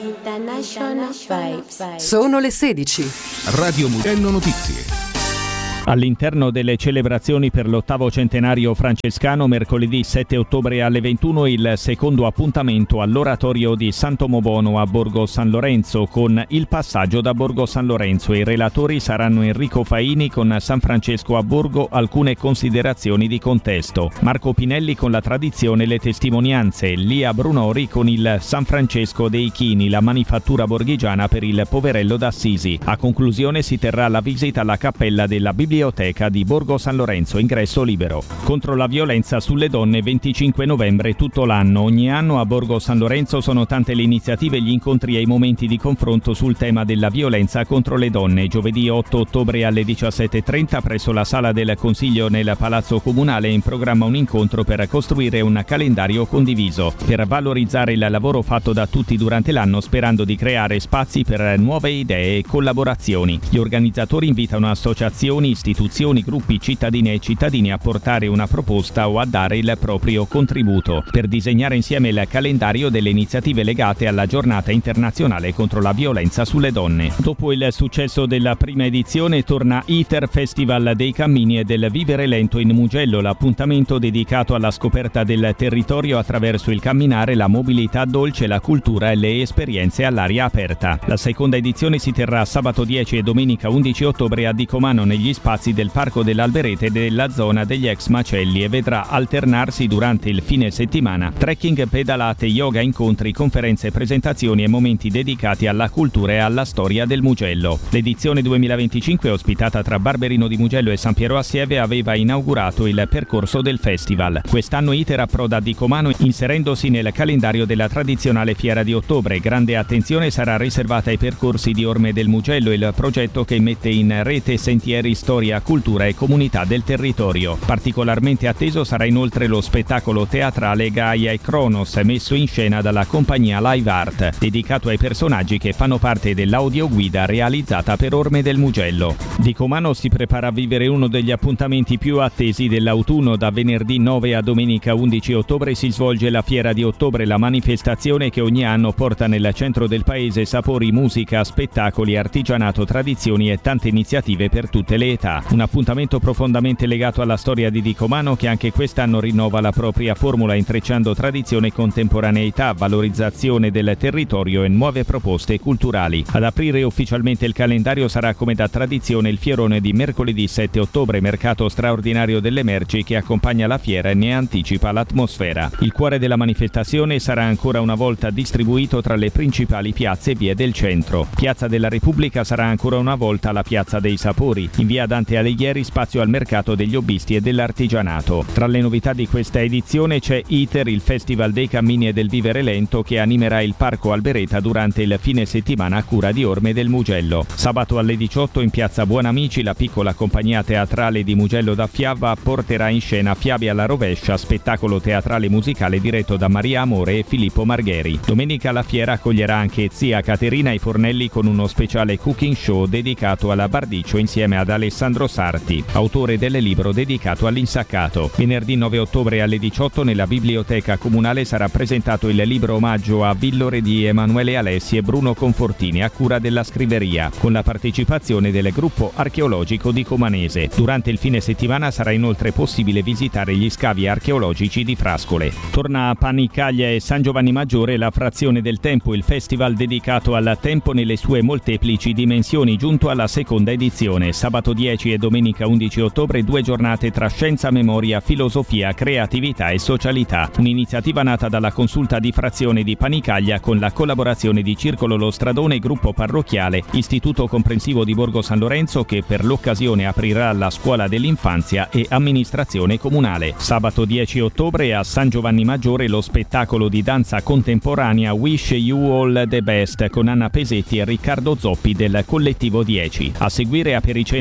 International Vibes. Sono le 16. Radio Mugello Notizie. All'interno delle celebrazioni per l'8° centenario francescano, mercoledì 7 ottobre alle 21 il secondo appuntamento all'oratorio di Sant'Omobono a Borgo San Lorenzo con il passaggio da Borgo San Lorenzo. I relatori saranno Enrico Faini con San Francesco a Borgo, alcune considerazioni di contesto, Marco Pinelli con la tradizione e le testimonianze, Lia Brunori con il San Francesco dei Chini, la manifattura borghigiana per il Poverello d'Assisi. A conclusione si terrà la visita alla cappella della Biblioteca di Borgo San Lorenzo, ingresso libero. Contro la violenza sulle donne, 25 novembre tutto l'anno. Ogni anno a Borgo San Lorenzo sono tante le iniziative, gli incontri e i momenti di confronto sul tema della violenza contro le donne. Giovedì 8 ottobre alle 17:30 presso la sala del Consiglio nel Palazzo Comunale è in programma un incontro per costruire un calendario condiviso, per valorizzare il lavoro fatto da tutti durante l'anno, sperando di creare spazi per nuove idee e collaborazioni. Gli organizzatori invitano associazioni, istituzioni, gruppi, cittadine e cittadini a portare una proposta o a dare il proprio contributo per disegnare insieme il calendario delle iniziative legate alla giornata internazionale contro la violenza sulle donne. Dopo il successo della prima edizione torna ITER Festival dei Cammini e del Vivere Lento in Mugello, l'appuntamento dedicato alla scoperta del territorio attraverso il camminare, la mobilità dolce, la cultura e le esperienze all'aria aperta. La seconda edizione si terrà sabato 10 e domenica 11 ottobre a Dicomano negli spazi del Parco dell'Alberete e della zona degli ex macelli e vedrà alternarsi durante il fine settimana trekking, pedalate, yoga, incontri, conferenze, presentazioni e momenti dedicati alla cultura e alla storia del Mugello. L'edizione 2025, ospitata tra Barberino di Mugello e San Piero Assieve, aveva inaugurato il percorso del festival. Quest'anno ITER approda a Dicomano inserendosi nel calendario della tradizionale fiera di ottobre. Grande attenzione sarà riservata ai percorsi di Orme del Mugello, il progetto che mette in rete sentieri, storia, cultura e comunità del territorio. Particolarmente atteso sarà inoltre lo spettacolo teatrale Gaia e Kronos, messo in scena dalla compagnia Live Art, dedicato ai personaggi che fanno parte dell'audioguida realizzata per Orme del Mugello. Dicomano si prepara a vivere uno degli appuntamenti più attesi dell'autunno. Da venerdì 9 a domenica 11 ottobre si svolge la Fiera di Ottobre, la manifestazione che ogni anno porta nel centro del paese sapori, musica, spettacoli, artigianato, tradizioni e tante iniziative per tutte le età. Un appuntamento profondamente legato alla storia di Dicomano, che anche quest'anno rinnova la propria formula intrecciando tradizione e contemporaneità, valorizzazione del territorio e nuove proposte culturali. Ad aprire ufficialmente il calendario sarà, come da tradizione, il fierone di mercoledì 7 ottobre, mercato straordinario delle merci che accompagna la fiera e ne anticipa l'atmosfera. Il cuore della manifestazione sarà ancora una volta distribuito tra le principali piazze e vie del centro. Piazza della Repubblica sarà ancora una volta la Piazza dei Sapori. In via Dante Alighieri spazio al mercato degli hobbisti e dell'artigianato. Tra le novità di questa edizione c'è ITER, il Festival dei Cammini e del Vivere Lento, che animerà il Parco Albereta durante il fine settimana a cura di Orme del Mugello. Sabato alle 18 in piazza Buonamici la piccola compagnia teatrale di Mugello da Fiava porterà in scena Fiabe alla rovescia, spettacolo teatrale musicale diretto da Maria Amore e Filippo Margheri. Domenica la fiera accoglierà anche zia Caterina ai fornelli con uno speciale cooking show dedicato alla Bardiccio insieme ad Alessandro Sarti, autore del libro dedicato all'insaccato. Venerdì 9 ottobre alle 18 nella Biblioteca Comunale sarà presentato il libro omaggio a Villore di Emanuele Alessi e Bruno Confortini a cura della scriveria, con la partecipazione del gruppo archeologico di Comanese. Durante il fine settimana sarà inoltre possibile visitare gli scavi archeologici di Frascole. Torna a Panicaglia e San Giovanni Maggiore la Frazione del Tempo, il festival dedicato al tempo nelle sue molteplici dimensioni, giunto alla seconda edizione. Sabato 10 e domenica 11 ottobre 2 giornate tra scienza, memoria, filosofia, creatività e socialità. Un'iniziativa nata dalla Consulta di Frazione di Panicaglia con la collaborazione di Circolo Lo Stradone, gruppo parrocchiale, Istituto Comprensivo di Borgo San Lorenzo, che per l'occasione aprirà la scuola dell'infanzia, e amministrazione comunale. Sabato 10 ottobre a San Giovanni Maggiore lo spettacolo di danza contemporanea Wish You All the Best con Anna Pesetti e Riccardo Zoppi del collettivo 10. A seguire apericena su prenotazione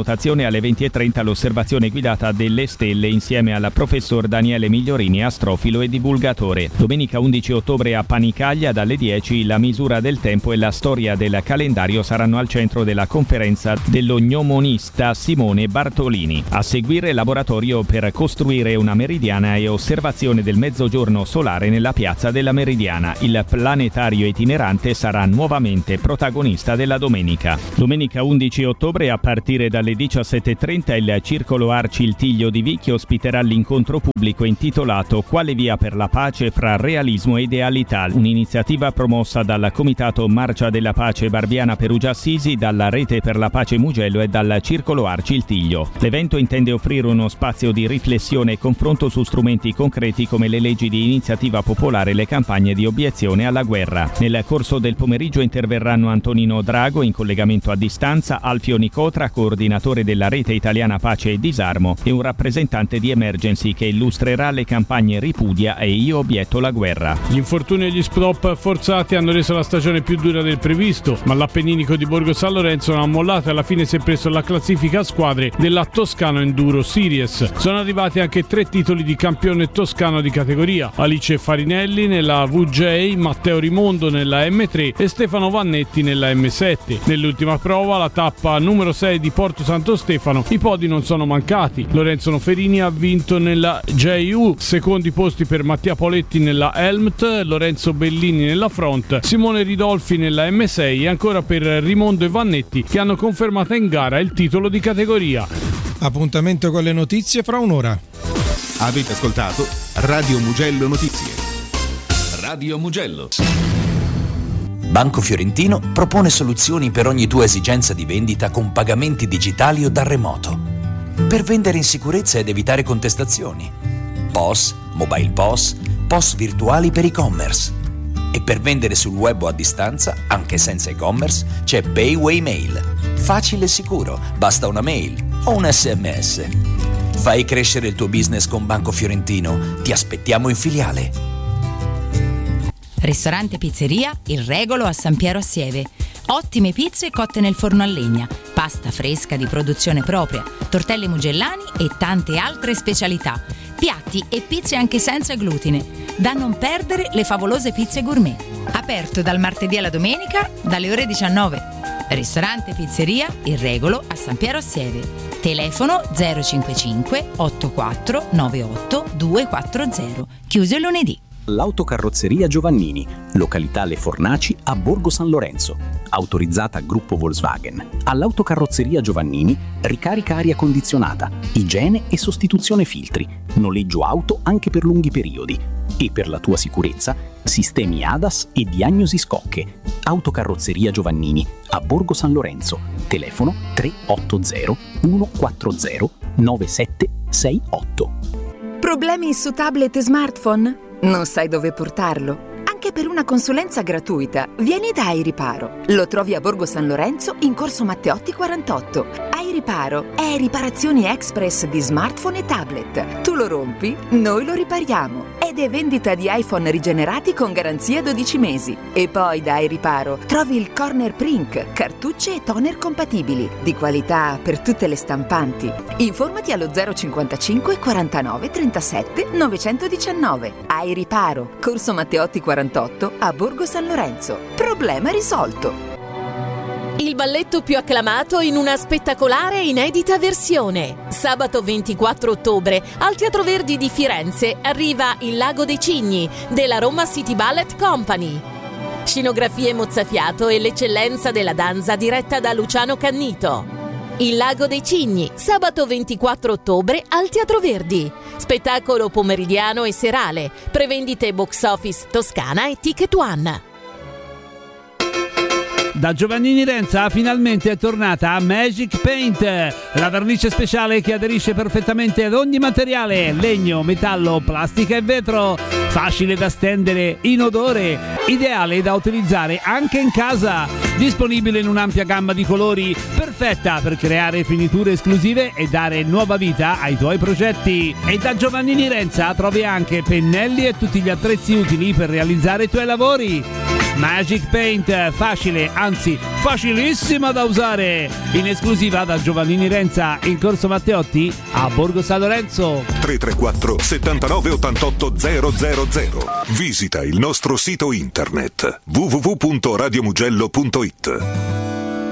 prenotazione alle 20:30 l'osservazione guidata delle stelle insieme al professor Daniele Migliorini, astrofilo e divulgatore. Domenica 11 ottobre a Panicaglia dalle 10 la misura del tempo e la storia del calendario saranno al centro della conferenza dello gnomonista Simone Bartolini. A seguire laboratorio per costruire una meridiana e osservazione del mezzogiorno solare nella piazza della Meridiana. Il planetario itinerante sarà nuovamente protagonista della domenica. Domenica 11 ottobre a partire dalle 17:30 il Circolo Arci Il Tiglio di Vicchi ospiterà l'incontro pubblico intitolato Quale via per la pace fra realismo e idealità, un'iniziativa promossa dal Comitato Marcia della Pace Barbiana Perugia Assisi, dalla Rete per la Pace Mugello e dal Circolo Arci Il Tiglio. L'evento intende offrire uno spazio di riflessione e confronto su strumenti concreti come le leggi di iniziativa popolare e le campagne di obiezione alla guerra. Nel corso del pomeriggio interverranno Antonino Drago in collegamento a distanza, Alfio Nicotra, coordinatore della Rete Italiana Pace e Disarmo, e un rappresentante di Emergency che illustrerà le campagne Ripudia e Io obietto la guerra. Gli infortuni e gli stop forzati hanno reso la stagione più dura del previsto, ma l'Appenninico di Borgo San Lorenzo non ha mollato e alla fine si è preso la classifica a squadre della Toscano Enduro Series. Sono arrivati anche 3 titoli di campione toscano di categoria: Alice Farinelli nella VJ, Matteo Rimondo nella M3 e Stefano Vannetti nella M7. Nell'ultima prova, la tappa numero 6 di Porto Santo Stefano, i podi non sono mancati. Lorenzo Noferini ha vinto nella JU, secondi posti per Mattia Poletti nella Helmet, Lorenzo Bellini nella Front, Simone Ridolfi nella M6 e ancora per Rimondo e Vannetti che hanno confermato in gara il titolo di categoria. Appuntamento con le notizie fra un'ora. Avete ascoltato Radio Mugello Notizie. Radio Mugello. Banco Fiorentino propone soluzioni per ogni tua esigenza di vendita con pagamenti digitali o da remoto. Per vendere in sicurezza ed evitare contestazioni. POS, mobile POS, POS virtuali per e-commerce. E per vendere sul web o a distanza, anche senza e-commerce, c'è Payway Mail. Facile e sicuro, basta una mail o un SMS. Fai crescere il tuo business con Banco Fiorentino. Ti aspettiamo in filiale. Ristorante Pizzeria Il Regolo a San Piero a Sieve. Ottime pizze cotte nel forno a legna, pasta fresca di produzione propria, tortelli mugellani e tante altre specialità. Piatti e pizze anche senza glutine. Da non perdere le favolose pizze gourmet. Aperto dal martedì alla domenica dalle ore 19. Ristorante Pizzeria Il Regolo a San Piero a Sieve. Telefono 055 84 98 240. Chiuso il lunedì. L'Autocarrozzeria Giovannini, località Le Fornaci a Borgo San Lorenzo, autorizzata Gruppo Volkswagen. All'Autocarrozzeria Giovannini, ricarica aria condizionata, igiene e sostituzione filtri, noleggio auto anche per lunghi periodi e per la tua sicurezza, sistemi ADAS e diagnosi scocche. Autocarrozzeria Giovannini a Borgo San Lorenzo, telefono 380 140 9768. Problemi su tablet e smartphone? Non sai dove portarlo? Anche per una consulenza gratuita, vieni da iRiparo. Lo trovi a Borgo San Lorenzo in corso Matteotti 48. iRiparo è riparazioni express di smartphone e tablet. Tu lo rompi, noi lo ripariamo. Ed è vendita di iPhone rigenerati con garanzia 12 mesi. E poi da iRiparo trovi il Corner Print, cartucce e toner compatibili, di qualità per tutte le stampanti. Informati allo 055 49 37 919. iRiparo, corso Matteotti 48 a Borgo San Lorenzo. Problema risolto. Il balletto più acclamato in una spettacolare e inedita versione. Sabato 24 ottobre al Teatro Verdi di Firenze arriva Il Lago dei Cigni della Roma City Ballet Company. Scenografie mozzafiato e l'eccellenza della danza diretta da Luciano Cannito. Il Lago dei Cigni, sabato 24 ottobre al Teatro Verdi. Spettacolo pomeridiano e serale. Prevendite Box Office Toscana e Ticket One. Da Giovannini Renza finalmente è tornata Magic Paint, la vernice speciale che aderisce perfettamente ad ogni materiale, legno, metallo, plastica e vetro, facile da stendere, inodore, ideale da utilizzare anche in casa, disponibile in un'ampia gamma di colori, perfetta per creare finiture esclusive e dare nuova vita ai tuoi progetti. E da Giovannini Renza trovi anche pennelli e tutti gli attrezzi utili per realizzare i tuoi lavori. Magic Paint, facile, anzi facilissima da usare, in esclusiva da Giovannini Renza in Corso Matteotti a Borgo San Lorenzo. 334 79 88 000. Visita il nostro sito internet www.radiomugello.it.